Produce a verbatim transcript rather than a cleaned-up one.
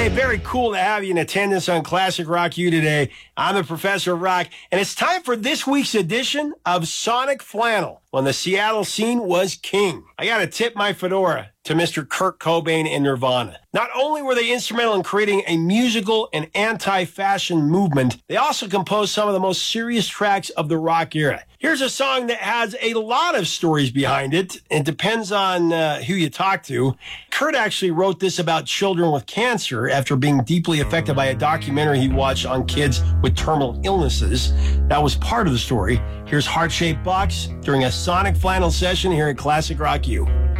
Hey, very cool to have you in attendance on Classic Rock U today. I'm the Professor of Rock, and it's time for this week's edition of Sonic Flannel, when the Seattle scene was king. I got to tip my fedora to Mister Kurt Cobain and Nirvana. Not only were they instrumental in creating a musical and anti-fashion movement, they also composed some of the most serious tracks of the rock era. Here's a song that has a lot of stories behind it. It depends on uh, who you talk to. Kurt actually wrote this about children with cancer after being deeply affected by a documentary he watched on kids with terminal illnesses. That was part of the story. Here's Heart Shaped Box during a Sonic Flannel session here at Classic Rock U.